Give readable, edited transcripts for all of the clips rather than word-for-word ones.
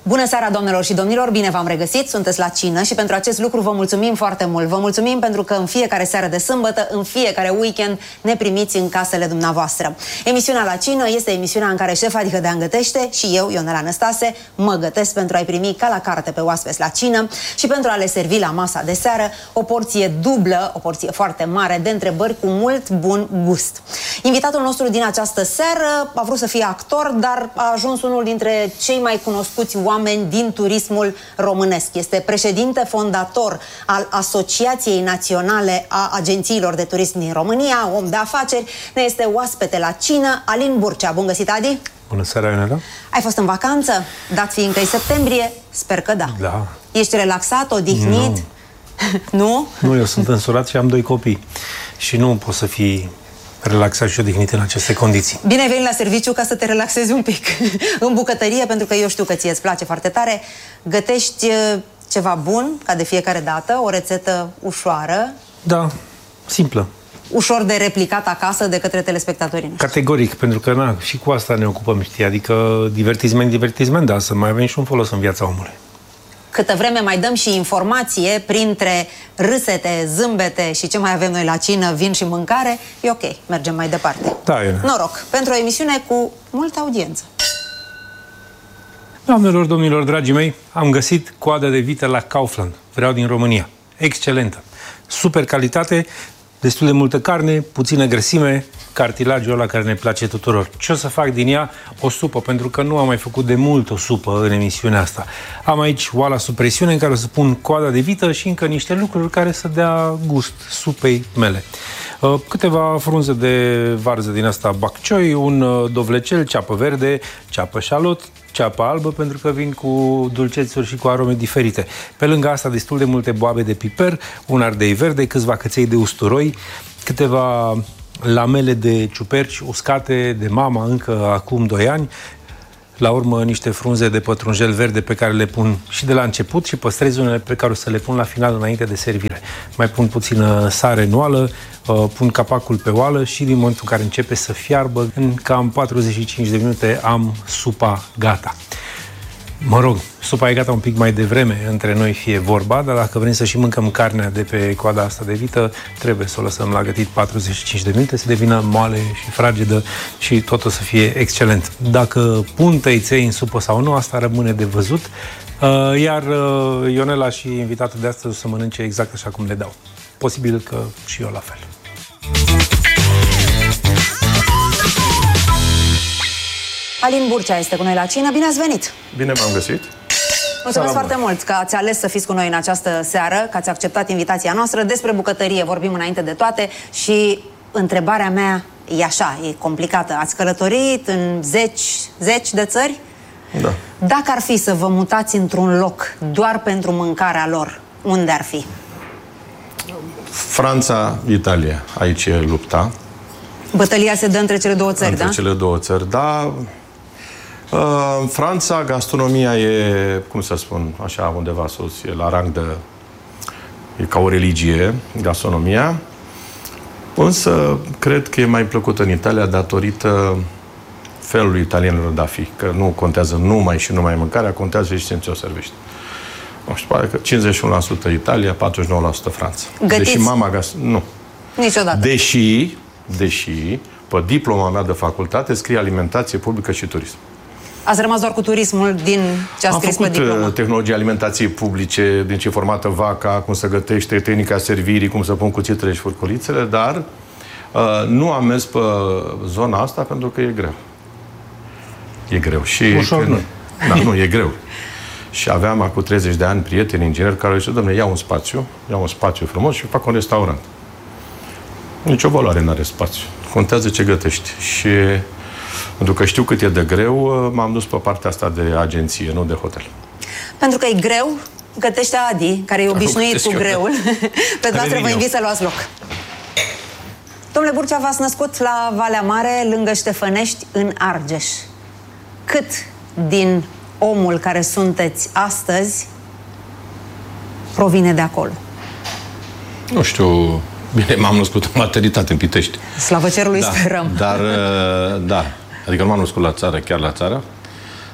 Bună seara, doamnelor și domnilor, bine v-am regăsit, sunteți la cină și pentru acest lucru vă mulțumim foarte mult. Vă mulțumim pentru că în fiecare seară de sâmbătă, în fiecare weekend ne primiți în casele dumneavoastră. Emisiunea La Cină este emisiunea în care șefa Dihădean gătește și eu, Ionela Năstase, mă gătesc pentru a-i primi ca la carte pe oaspeți la cină și pentru a le servi la masa de seară o porție dublă, o porție foarte mare de întrebări cu mult bun gust. Invitatul nostru din această seară a vrut să fie actor, dar a ajuns unul dintre cei mai cunoscuți oameni din turismul românesc. Este președinte fondator al Asociației Naționale a Agențiilor de Turism din România, om de afaceri. Ne este oaspete la cină, Alin Burcea. Bun găsit, Adi! Bună seara, Ionela! Ai fost în vacanță? Dat fiind că e septembrie, sper că da. Da. Ești relaxat, odihnit? Nu? Nu, eu sunt însurat și am 2 copii. Și nu pot să fii relaxat și odihnit în aceste condiții. Bine ai venit la serviciu ca să te relaxezi un pic. În bucătărie, pentru că eu știu că ție îți place foarte tare. Gătești ceva bun, ca de fiecare dată, o rețetă ușoară. Da, simplă. Ușor de replicat acasă de către telespectatorii noștri. Categoric, pentru că na, și cu asta ne ocupăm, știi? Adică divertisment, dar să mai avem și un folos în viața omului. Câtă vreme mai dăm și informație printre râsete, zâmbete și ce mai avem noi la cină, vin și mâncare, e ok, mergem mai departe. Da, e. Noroc, pentru o emisiune cu multă audiență. Doamnelor, domnilor, dragii mei, am găsit coadă de vită la Kaufland. Vreau din România. Excelentă. Super calitate, destul de multă carne, puțină grăsime, cartilajul ăla care ne place tuturor. Ce o să fac din ea? O supă, pentru că nu am mai făcut de mult o supă în emisiunea asta. Am aici oala sub presiune în care o să pun coada de vită și încă niște lucruri care să dea gust supei mele. Câteva frunze de varză din asta bok choy, un dovlecel, ceapă verde, ceapă șalot, ceapă albă, pentru că vin cu dulcețuri și cu arome diferite. Pe lângă asta, destul de multe boabe de piper, un ardei verde, câțiva căței de usturoi, câteva lamele de ciuperci uscate de mama încă acum 2 ani, la urmă niște frunze de pătrunjel verde pe care le pun și de la început și păstrez unele pe care o să le pun la final înainte de servire. Mai pun puțină sare în oală, pun capacul pe oală și din momentul în care începe să fiarbă, în cam 45 de minute am supa gata. Mă rog, supa e gata un pic mai devreme, între noi fie vorba, dar dacă vrem să și mâncăm carnea de pe coada asta de vită, trebuie să o lăsăm la gătit 45 de minute, să devină moale și fragedă și tot o să fie excelent. Dacă pun tăiței în supă sau nu, asta rămâne de văzut, iar Ionela și invitatul de astăzi o să mănânce exact așa cum le dau. Posibil că și eu la fel. Alin Burcea este cu noi la cină. Bine ați venit! Bine v-am găsit! Mulțumesc foarte mult că ați ales să fiți cu noi în această seară, că ați acceptat invitația noastră. Despre bucătărie vorbim înainte de toate și întrebarea mea e așa, e complicată. Ați călătorit în zeci de țări? Da. Dacă ar fi să vă mutați într-un loc doar pentru mâncarea lor, unde ar fi? Franța, Italia. Aici e lupta. Bătălia se dă între cele două țări, între cele două țări, da. În Franța, gastronomia e, cum să spun, așa undeva sus, e la rang de... E ca o religie, gastronomia. Însă, cred că e mai plăcută în Italia datorită felului italienilor de a fi. Că nu contează numai și numai mâncarea, contează și ce o servești. Nu știu, pare că 51% Italia, 49% Franța. Gătiți? Deși mama... Nu. Niciodată. Deși, pe diploma mea de facultate, scrie alimentație publică și turism. Ați rămas doar cu turismul din ce a scris pe diploma? Am făcut tehnologia alimentației publice, din ce formată vaca, cum să gătește, tehnica servirii, cum să pun cuțitele și furculițele, dar nu am mers pe zona asta pentru că e greu. E greu. Și ușor nu. Da, nu, e greu. Și aveam acum 30 de ani prieteni ingineri care au zis, dom'le, iau un spațiu frumos și fac un restaurant. Nici o valoare n-are spațiu. Contează ce gătești. Și pentru că știu cât e de greu, m-am dus pe partea asta de agenție, nu de hotel. Pentru că e greu, gătește Adi, care e obișnuit cu greul. Pe dumneavoastră vă invit să luați loc. Domnule Burcea, v-ați născut la Valea Mare, lângă Ștefănești, în Argeș. Cât din omul care sunteți astăzi provine de acolo? Nu știu... Bine, m-am născut în maternitate, în Slavă cerului, sperăm. Dar, da. Adică nu m-am născut la țară, chiar la țară.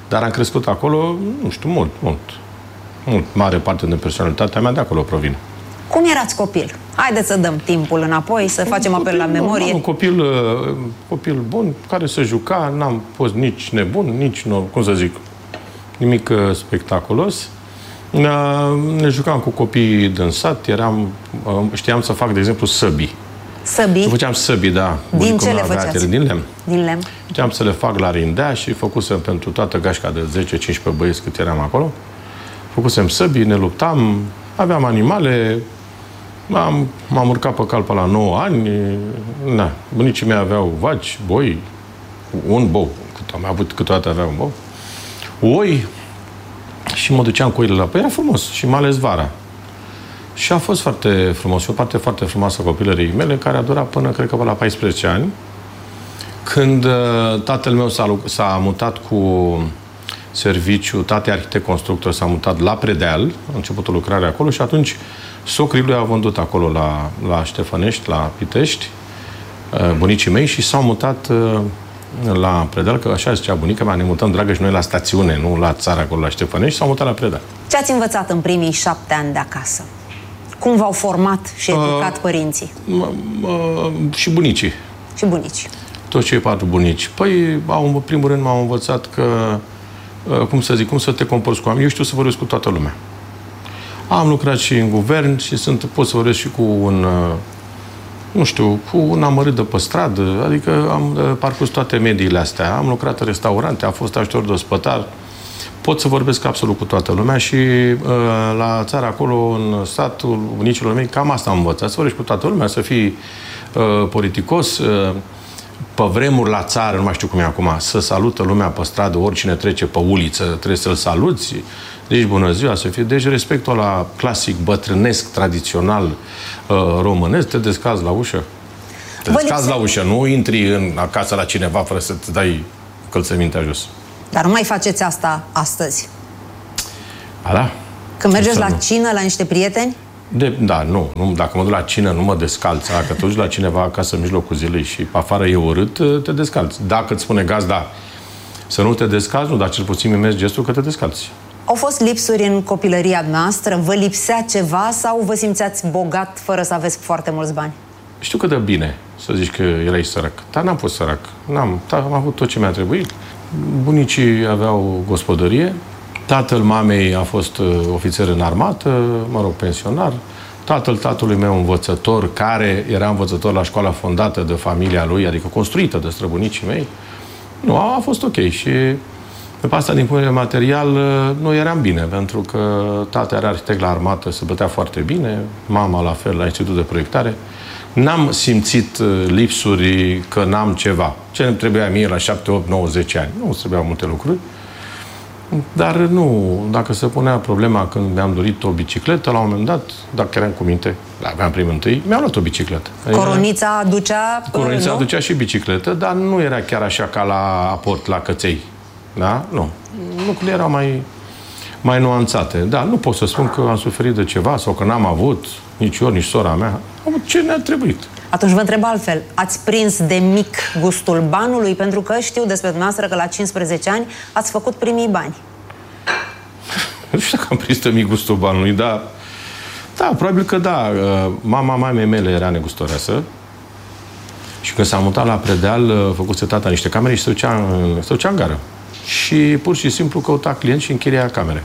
Dar am crescut acolo, nu știu, mult. Mare parte din personalitatea mea de acolo provine. Cum erați copil? Haideți să dăm timpul înapoi, să facem apel la memorie. Un copil bun, care se juca, n-am fost nici nebun, nici, cum să zic, nimic spectaculos. Ne jucam cu copiii din sat, știam să fac, de exemplu, săbii. Săbii? Făceam săbii, da. Din ce le făceați? Din lemn. Din lemn. Știam să le fac la rindea și făcusem pentru toată gașca de 10-15 băieți cât eram acolo. Făcusem săbii, ne luptam, aveam animale, m-am urcat pe calpa la 9 ani, bunicii mei aveau vaci, boi, un bou, câteodată aveam un bou, oi, și mă duceam cu oile la păi, era frumos și mai ales vara. Și a fost foarte frumos, o parte foarte frumoasă a copilării mele, care a durat până, cred că, la 14 ani, când tatăl meu s-a mutat cu serviciu, tată arhitect constructor, s-a mutat la Predeal, a început o lucrare acolo și atunci socrii lui au vândut acolo la Ștefănești, la Pitești, bunicii mei, și s-au mutat la Predeal, că așa zicea bunica mea, ne mutăm, dragă, și noi la stațiune, nu la țară, acolo la Ștefănești, s-au mutat la Predeal. Ce ați învățat în primii 7 ani de acasă? Cum v-au format și educat părinții? Și bunicii. Și bunicii. Toți cei 4 bunici. Păi, în primul rând m-au învățat că, cum să te comporți cu oameni. Eu știu să vorbesc cu toată lumea. Am lucrat și în guvern și pot să vorbesc și cu un amărât de pe stradă, adică am parcurs toate mediile astea. Am lucrat în restaurante, am fost ajutor de ospătar. Pot să vorbesc absolut cu toată lumea și la țară, acolo, în satul bunicilor mei, cam asta am învățat. Să vorbești cu toată lumea, să fii politicos. Pe vremuri la țară, nu mai știu cum e acum, să salută lumea pe stradă, oricine trece pe uliță, trebuie să-l saluți. Deci, bună ziua, să fie. Deci, respectul ăla clasic, bătrânesc, tradițional, românesc, te descalzi la ușă. Te descalzi la ușă, nu intri acasă la cineva fără să-ți dai încălțămintea jos. Dar nu mai faceți asta astăzi? Da. Când mergeți la cină, la niște prieteni? Nu. Dacă mă duc la cină, nu mă descalț. Dacă te duci la cineva acasă în mijlocul zilei și afară e urât, te descalți. Dacă îți spune gazda să nu te descalți, dar cel puțin mi-mi gestul că te descalți. Au fost lipsuri în copilăria noastră? Vă lipsea ceva sau vă simțeați bogat fără să aveți foarte mulți bani? Știu că de bine să zici că erai sărac. Dar n-am fost sărac. Am avut tot ce mi-a trebuit. Bunicii aveau gospodărie. Tatăl mamei a fost ofițer în armată, pensionar. Tatăl tatălui meu învățător, care era învățător la școala fondată de familia lui, adică construită de străbunicii mei. Nu, a fost ok. Și pe asta, din punct de vedere material, noi eram bine, pentru că tata era arhitect la armată, se plătea foarte bine, mama la fel, la Institut de Proiectare. N-am simțit lipsuri că n-am ceva. Ce îmi trebuia mie la 7, 8, 9, 10 ani? Nu îmi trebuiau multe lucruri. Dar nu, dacă se punea problema când mi-am dorit o bicicletă, la un moment dat, dacă eram cu minte, aveam primul întâi, mi-am luat o bicicletă. Coronița aducea... Coronița aducea și bicicletă, dar nu era chiar așa ca la aport, la căței. Da? Nu. Lucrurile erau mai nuanțate. Da, nu pot să spun că am suferit de ceva sau că n-am avut, nici eu, nici sora mea. Ce ne-a trebuit? Atunci vă întreb altfel. Ați prins de mic gustul banului? Pentru că știu despre dumneavoastră că la 15 ani ați făcut primii bani. Nu știu dacă am prins de mic gustul banului, dar... Da, probabil că da. Mama mamei mele era negustoreasă. Și când s-a mutat la Predeal, făcuse tata niște camere și se ducea în gară. Și pur și simplu căuta clienți și închiria camere.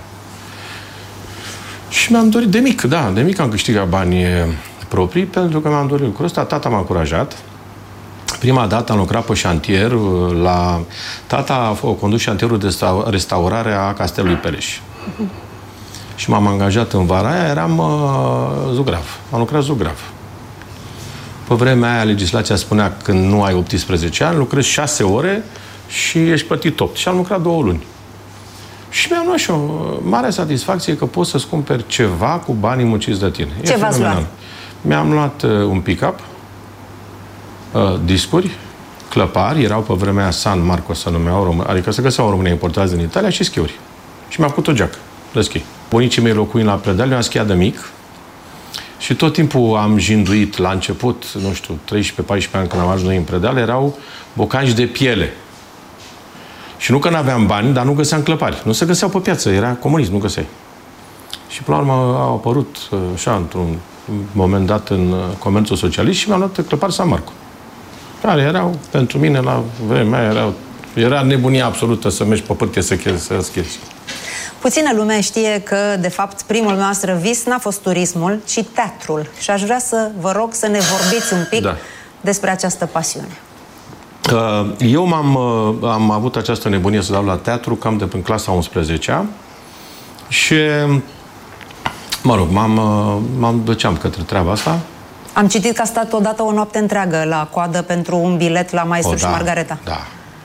Și mi-am dorit de mic am câștigat bani proprii, pentru că mi-am dorit lucrul ăsta. Tata m-a încurajat. Prima dată am lucrat pe șantier Tata a condus șantierul de restaurare a Castelului Pereș. Și m-am angajat în vara aia, eram zugrav. Am lucrat zugrav. Pe vremea aia, legislația spunea că când nu ai 18 ani, lucrezi 6 ore și ești plătit 8. Și am lucrat 2 luni. Și mi-am luat și o mare satisfacție că poți să-ți cumperi ceva cu banii munciți de tine. Ce v-ați luat? Mi-am luat un pick-up, discuri, clăpari, erau pe vremea aia San Marco, se numeau, adică se găseau în România importați din Italia, și schiuri. Și mi-am făcut o geacă de schi. Bunicii mei locuind la Predeal, eu am schiat de mic și tot timpul am jinduit la început, nu știu, 13-14 ani când am ajuns noi în Predeal, erau bocanci de piele. Și nu că n-aveam bani, dar nu găseam clăpari. Nu se găseau pe piață, era comunism, nu găseai. Și până la urmă au apărut, așa, într-un moment dat în comerțul socialist și mi-am luat clăpari San Marco. Care erau, pentru mine, la vremea aia, era nebunia absolută să mergi pe pârtie să schezi. Puțină lume știe că, de fapt, primul noastră vis n-a fost turismul, ci teatrul. Și aș vrea să vă rog să ne vorbiți un pic despre această pasiune. Eu am avut această nebunie să dau la teatru cam de prin clasa 11-a și, mă rog, m-am duceam către treaba asta. Am citit că a stat odată o noapte întreagă la coadă pentru un bilet la Maestru și Margareta. Da.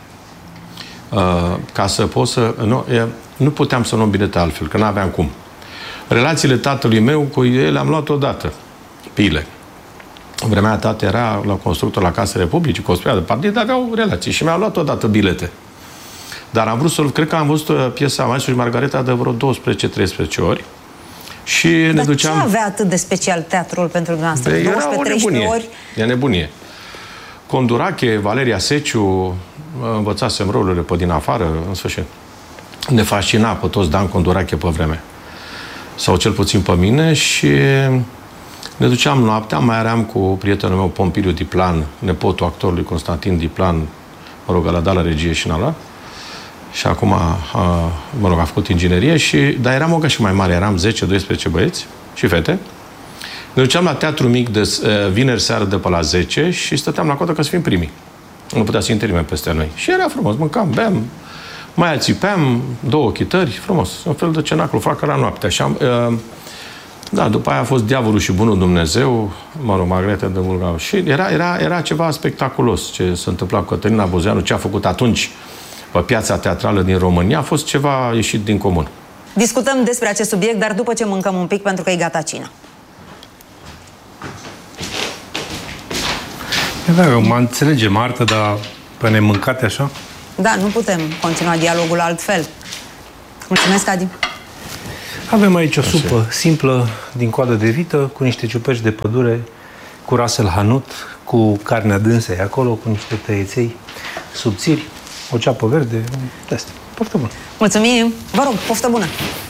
Ca să pot să... Nu puteam să luăm bilete altfel, că n-aveam cum. Relațiile tatălui meu cu ele am luat odată. Pile. Vremea tată era la constructor la Casă Republicii, construia de partid, aveau relații și mi-au luat odată bilete. Dar am vrut să... Cred că am văzut piesa Maestru și Margareta de vreo 12-13 ori. Și ne duceam... ce avea atât de special teatrul pentru dumneavoastră? Era o nebunie. Ori? E nebunie. Condurache, Valeria Seciu, învățasem rolurile pe din afară, în sfârșit. Ne fascina pe toți Dan Condurache pe vreme. Sau cel puțin pe mine și ne duceam noaptea, mai eram cu prietenul meu Pompiliu Diplan, nepotul actorului Constantin Diplan, mă rog, ăla la regie și în ala. Și acum, mă rog, a făcut inginerie, dar eram o gașă mai mare, eram 10-12 băieți și fete. Ne duceam la teatru mic de vineri seară de pe la 10 și stăteam la coadă ca să fim primii. Nu putea să interime peste noi. Și era frumos, mâncam, beam, mai ațipeam, 2 chitări, frumos, un fel de cenaclu, flacăra noaptea. Și da, după aia a fost Diavolul și Bunul Dumnezeu, mă rog, Margareta de Bulgar. Și era ceva spectaculos ce se întâmpla cu Cătălina Bozeanu, ce a făcut atunci pe piața teatrală din România, a fost ceva ieșit din comun. Discutăm despre acest subiect, dar după ce mâncăm un pic, pentru că e gata cina. Da, mă înțelege Marta, dar pe nemâncate așa? Da, nu putem continua dialogul altfel. Mulțumesc, Adi. Avem aici o supă simplă din coadă de vită, cu niște ciuperci de pădure, cu ras el hanut, cu carnea dânsă acolo, cu niște tăieței subțiri, o ceapă verde, de asta. Poftă bună! Mulțumim! Vă rog, poftă bună!